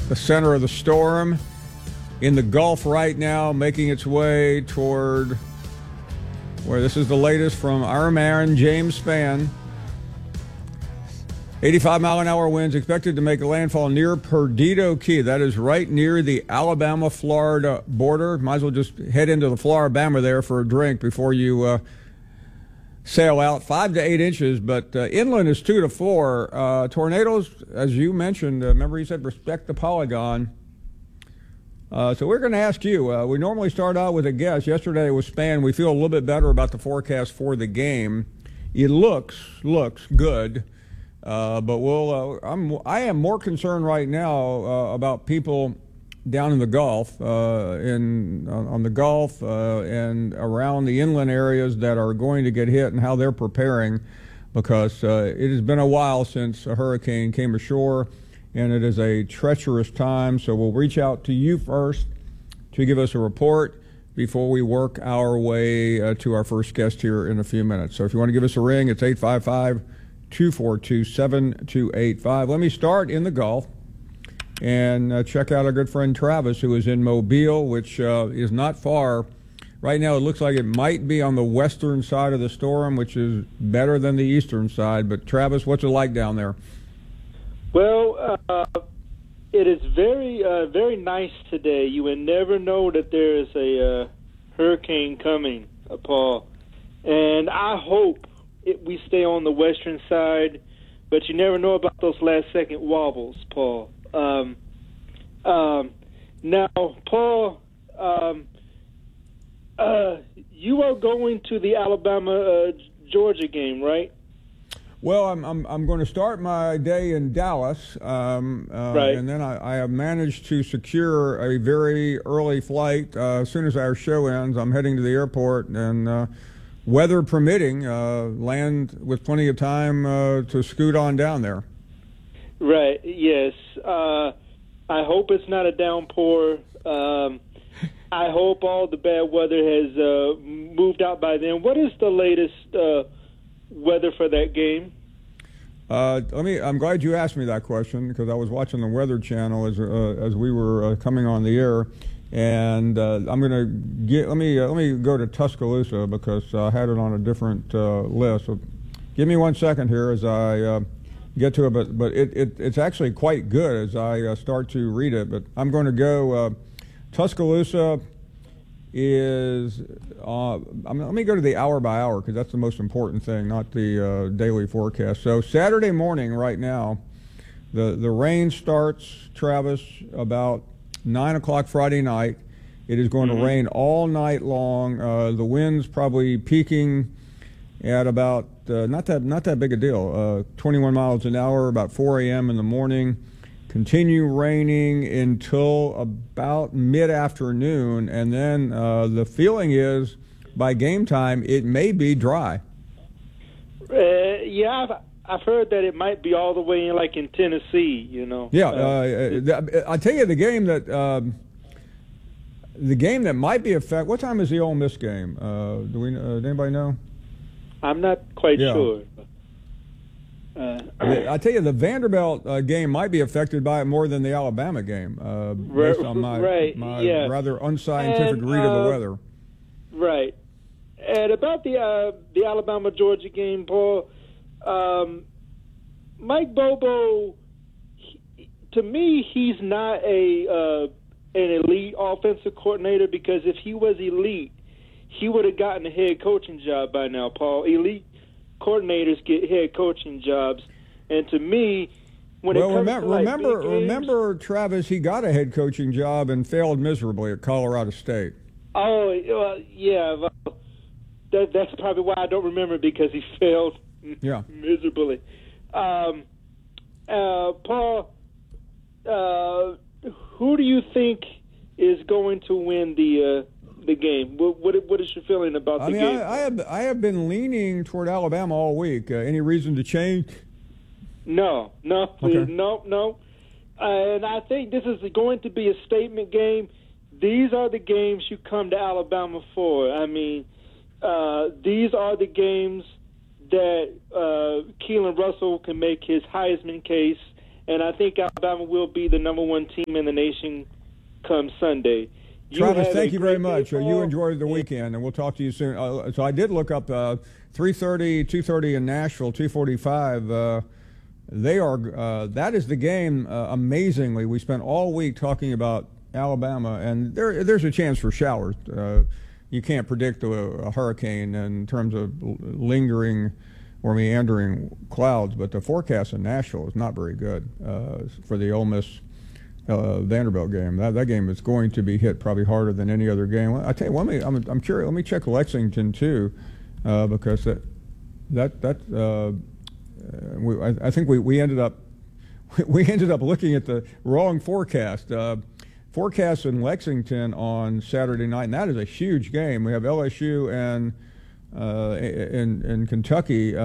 the center of the storm in the Gulf right now, making its way toward where this is the latest from our man, James Spann. 85-mile-an-hour winds expected to make landfall near Perdido Key. That is right near the Alabama-Florida border. Might as well just head into the Floribama there for a drink before you sail out. 5 to 8 inches, but inland is 2 to 4. Tornadoes, as you mentioned, remember you said respect the polygon. So we're going to ask you. We normally start out with a guess. Yesterday was Spann. We feel a little bit better about the forecast for the game. It looks good. But I am more concerned right now about people down in the Gulf, on the Gulf and around the inland areas that are going to get hit and how they're preparing, because it has been a while since a hurricane came ashore, and it is a treacherous time. So we'll reach out to you first to give us a report before we work our way to our first guest here in a few minutes. So if you want to give us a ring, it's 855-242-7285. Let me start in the Gulf and check out our good friend Travis, who is in Mobile, which is not far. Right now it looks like it might be on the western side of the storm, which is better than the eastern side. But Travis, what's it like down there? Well, it is very nice today. You would never know that there is a hurricane coming, Paul. And I hope we stay on the western side, but you never know about those last-second wobbles, Paul. Now, Paul, you are going to the Alabama-Georgia game, right? Well, I'm going to start my day in Dallas, right. And then I have managed to secure a very early flight. As soon as our show ends, I'm heading to the airport, and weather permitting, land with plenty of time to scoot on down there. Right, yes. I hope it's not a downpour. I hope all the bad weather has moved out by then. What is the latest weather for that game? I'm glad you asked me that question, because I was watching the Weather Channel as we were coming on the air. And I'm going to let me go to Tuscaloosa, because I had it on a different list. So give me 1 second here as I get to it. But it's actually quite good as I start to read it. But I'm going to go. Tuscaloosa is. Let me go to the hour by hour, because that's the most important thing, not the daily forecast. So Saturday morning, right now, the rain starts, Travis, about 9 o'clock Friday night. It is going to rain all night long. The wind's probably peaking at about not that big a deal. 21 miles an hour, about 4 a.m. in the morning. Continue raining until about mid-afternoon, and then the feeling is by game time it may be dry. Yeah, I've heard that it might be all the way in, like in Tennessee, you know. Yeah, I tell you, the game that might be affected. What time is the Ole Miss game? Do we? Does anybody know? I'm not quite sure. I tell you, the Vanderbilt game might be affected by it more than the Alabama game, based on my rather unscientific read of the weather. Right. And about the Alabama-Georgia game, Paul, Mike Bobo, to me, he's not an elite offensive coordinator, because if he was elite, he would have gotten a head coaching job by now, Paul. Elite coordinators get head coaching jobs, and to me, remember, Travis, he got a head coaching job and failed miserably at Colorado State. Oh, yeah. That's probably why I don't remember, because he failed miserably. Paul, who do you think is going to win the game? What is your feeling about the game? I have been leaning toward Alabama all week. Any reason to change? No. Okay. No. And I think this is going to be a statement game. These are the games you come to Alabama for. I mean, these are the games that Keelan Russell can make his Heisman case, and I think Alabama will be the number 1 team in the nation come Sunday. Travis, thank you very much. You enjoy the weekend, and we'll talk to you soon. So I did look up 3:30, 2:30 in Nashville, 2:45. They are. That is the game. Amazingly, we spent all week talking about Alabama, and there's a chance for showers. You can't predict a hurricane in terms of lingering or meandering clouds, but the forecast in Nashville is not very good for the Ole Miss Vanderbilt game. That game is going to be hit probably harder than any other game. I tell you, I'm curious. Let me check Lexington too, because I think we ended up looking at the wrong forecast. Forecast in Lexington on Saturday night, and that is a huge game. We have LSU and in Kentucky.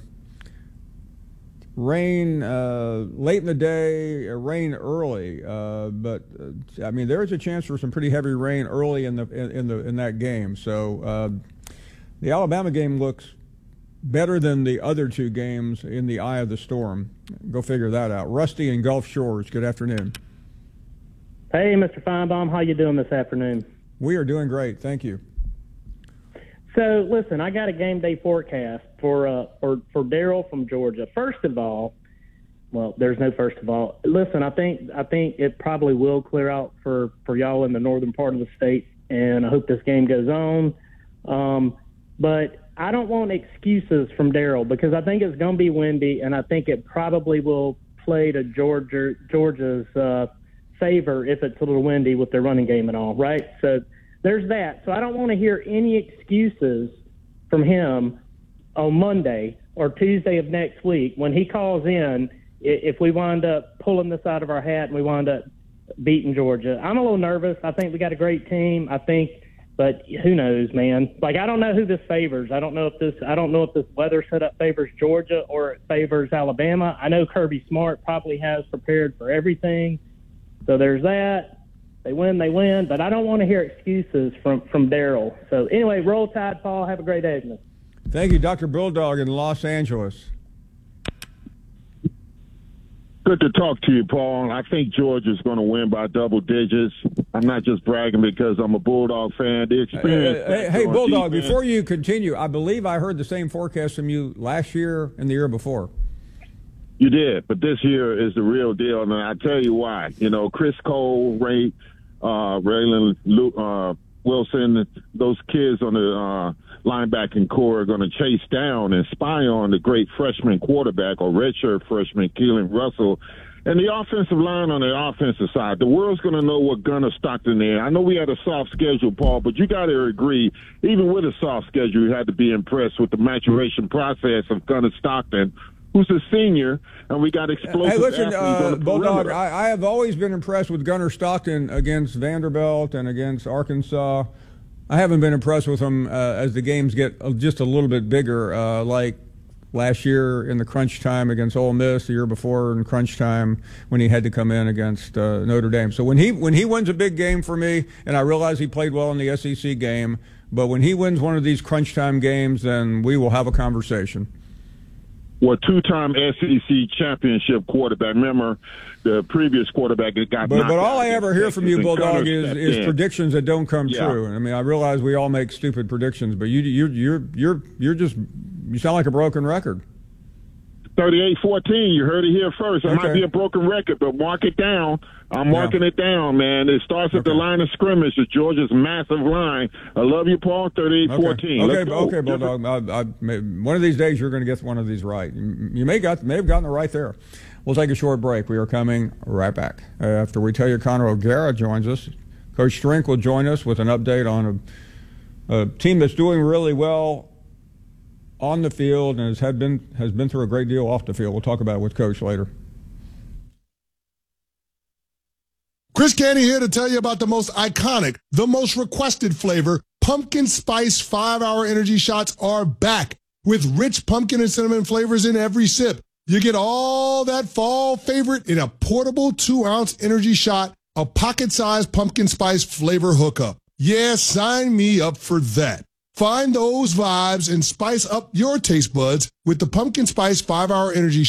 Rain late in the day, rain early, but I mean there is a chance for some pretty heavy rain early in that game. So the Alabama game looks better than the other 2 games in the eye of the storm. Go figure that out. Rusty in Gulf Shores, good afternoon. Hey, Mr. Feinbaum, how you doing this afternoon? We are doing great, thank you. So, listen, I got a game day forecast for Daryl from Georgia. First of all, well, there's no first of all. Listen, I think it probably will clear out for y'all in the northern part of the state, and I hope this game goes on. But I don't want excuses from Daryl because I think it's going to be windy, and I think it probably will play to Georgia's favor if it's a little windy with their running game and all, right? So there's that. So I don't want to hear any excuses from him on Monday or Tuesday of next week when he calls in if we wind up pulling this out of our hat and we wind up beating Georgia. I'm a little nervous. I think we got a great team. But who knows, man? Like, I don't know who this favors. I don't know if this weather setup favors Georgia or it favors Alabama. I know Kirby Smart probably has prepared for everything. So there's that. They win, but I don't want to hear excuses from Daryl. So anyway, roll tide, Paul. Have a great evening. Thank you, Dr. Bulldog in Los Angeles. Good to talk to you, Paul. I think Georgia's going to win by double digits. I'm not just bragging because I'm a Bulldog fan. The experience. Hey, Bulldog, before you continue, I believe I heard the same forecast from you last year and the year before. You did, but this year is the real deal, and I tell you why. You know, Chris Cole, Raylan Wilson, those kids on the linebacking core are going to chase down and spy on the great freshman quarterback or redshirt freshman Keelan Russell. And the offensive line on the offensive side, the world's going to know what Gunnar Stockton is. I know we had a soft schedule, Paul, but you got to agree, even with a soft schedule, you had to be impressed with the maturation process of Gunnar Stockton, who's a senior, and we got explosive. Hey, listen, on the Bulldog, I have always been impressed with Gunnar Stockton against Vanderbilt and against Arkansas. I haven't been impressed with him as the games get just a little bit bigger, like last year in the crunch time against Ole Miss, the year before in crunch time when he had to come in against Notre Dame. So when he wins a big game for me, and I realize he played well in the SEC game, but when he wins one of these crunch time games, then we will have a conversation. Well, 2-time SEC championship quarterback. Remember, the previous quarterback that got knocked out. But all I ever hear from you, Bulldog, is predictions that don't come true. I mean, I realize we all make stupid predictions, but you sound like a broken record. 38-14. You heard it here first. It might be a broken record, but mark it down. I'm marking it down, man. It starts at the line of scrimmage, the Georgia's massive line. I love you, Paul. 38-14. Okay, Bulldog. One of these days you're going to get one of these right. You may have gotten it right there. We'll take a short break. We are coming right back. After we tell you Conor O'Gara joins us, Coach Strink will join us with an update on a team that's doing really well on the field and has been through a great deal off the field. We'll talk about it with Coach later. Chris Canty here to tell you about the most iconic, the most requested flavor. Pumpkin Spice 5-Hour Energy Shots are back with rich pumpkin and cinnamon flavors in every sip. You get all that fall favorite in a portable 2-ounce energy shot, a pocket-sized pumpkin spice flavor hookup. Yeah, sign me up for that. Find those vibes and spice up your taste buds with the Pumpkin Spice 5-Hour Energy Shot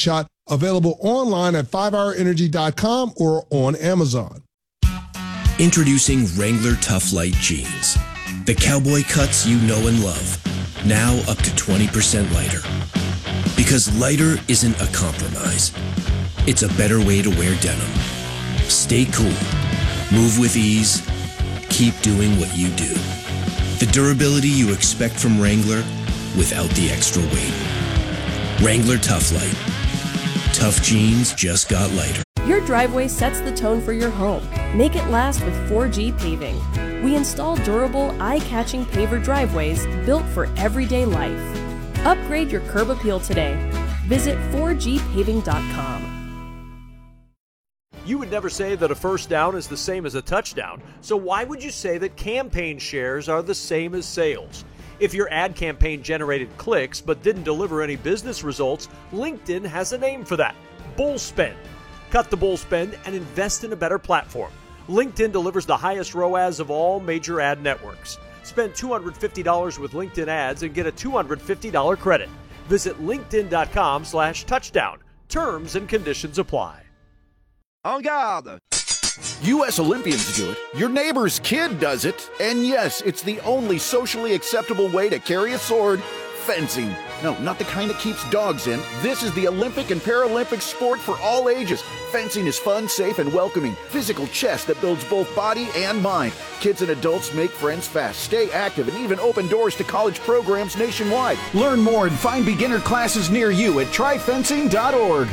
Available online at 5hourenergy.com or on Amazon. Introducing Wrangler Tough Light Jeans. The cowboy cuts you know and love. Now up to 20% lighter. Because lighter isn't a compromise. It's a better way to wear denim. Stay cool. Move with ease. Keep doing what you do. The durability you expect from Wrangler without the extra weight. Wrangler Tough Light. Tough jeans just got lighter. Your driveway sets the tone for your home. Make it last with 4G Paving. We install durable, eye-catching paver driveways built for everyday life. Upgrade your curb appeal today. Visit 4gpaving.com. You would never say that a first down is the same as a touchdown, so why would you say that campaign shares are the same as sales? If your ad campaign generated clicks but didn't deliver any business results, LinkedIn has a name for that: bull spend. Cut the bull spend and invest in a better platform. LinkedIn delivers the highest ROAS of all major ad networks. Spend $250 with LinkedIn ads and get a $250 credit. Visit linkedin.com/touchdown. Terms and conditions apply. En garde! U.S. Olympians do it. Your neighbor's kid does it. And yes, it's the only socially acceptable way to carry a sword: fencing. No, not the kind that keeps dogs in. This is the Olympic and Paralympic sport for all ages. Fencing is fun, safe, and welcoming. Physical chess that builds both body and mind. Kids and adults make friends fast, stay active, and even open doors to college programs nationwide. Learn more and find beginner classes near you at tryfencing.org.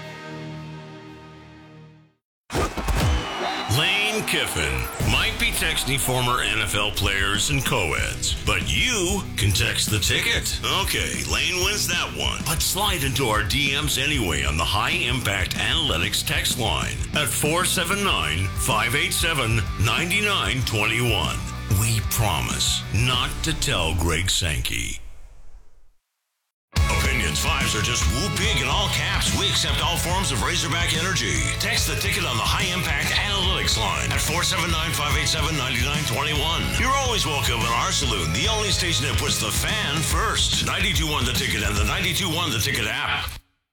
Lane Kiffin might be texting former NFL players and co-eds, but you can text the ticket. Okay, Lane wins that one, but slide into our DMs anyway on the High Impact Analytics text line at 479-587-9921. We promise not to tell Greg Sankey. Opinions 5s are just whoop big in all caps. We accept all forms of Razorback energy. Text the ticket on the High Impact Analytics line at 479-587-9921. You're always welcome in our saloon, the only station that puts the fan first. 92.1 The Ticket and the 92.1 The Ticket app.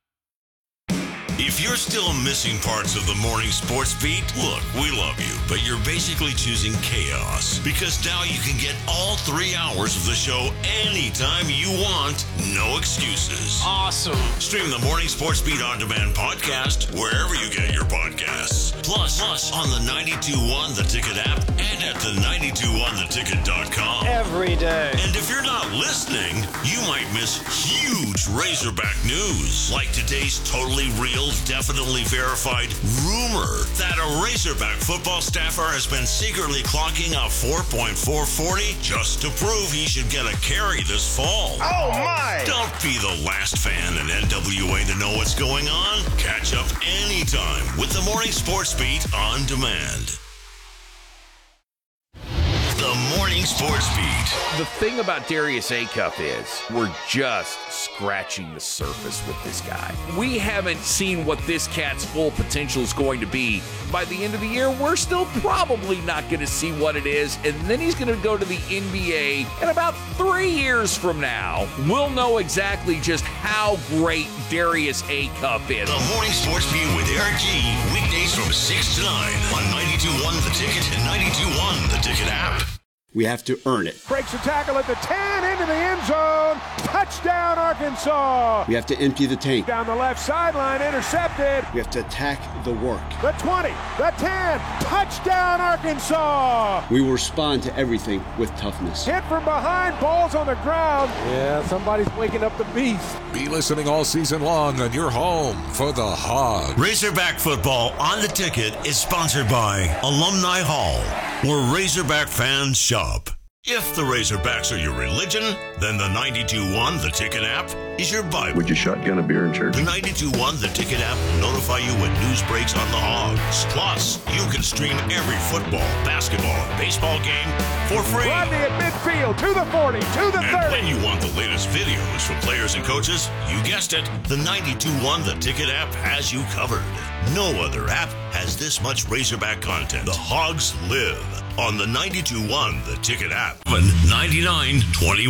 If you're still missing parts of the morning sports beat, look, we love you, but you're basically choosing chaos, because now you can get all 3 hours of the show anytime you want. No excuses. Awesome. Stream the Morning Sports Beat On Demand podcast wherever you get your podcasts. Plus on the 92.1 The Ticket app and at the 92.1theticket.com. Every day. And if you're not listening, you might miss huge Razorback news, like today's totally real, definitely verified rumor that a Razorback football staffer has been secretly clocking a 4.440 just to prove he should get a carry this fall. Oh my! Don't be the last fan in NWA to know what's going on. Catch up anytime with the Morning Sports Beat On Demand. The Morning Sports Beat. The thing about Darius Acuff is we're just scratching the surface with this guy. We haven't seen what this cat's full potential is going to be. By the end of the year, we're still probably not going to see what it is, and then he's going to go to the NBA, and about 3 years from now, we'll know exactly just how great Darius Acuff is. The Morning Sports Beat with Eric G. Weekdays from 6 to 9 on 92.1 The Ticket and 92.1 The Ticket app. We have to earn it. Breaks a tackle at the 10, into the end zone. Touchdown, Arkansas. We have to empty the tank. Down the left sideline, intercepted. We have to attack the work. The 20, the 10, touchdown, Arkansas. We will respond to everything with toughness. Hit from behind, balls on the ground. Yeah, somebody's waking up the beast. Be listening all season long on your home for the Hog. Razorback football on The Ticket is sponsored by Alumni Hall, where Razorback fans shop. If the Razorbacks are your religion, then the 92.1 The Ticket app is your Bible. Would you shotgun a beer in church? The 92.1 The Ticket app will notify you when news breaks on the Hogs. Plus, you can stream every football, basketball, and baseball game for free. Rodney at midfield, to the 40, to the 30. And when you want the latest videos from players and coaches, you guessed it, the 92.1 The Ticket app has you covered. No other app has this much Razorback content. The Hogs live on the 92.1 The Ticket app. 99.20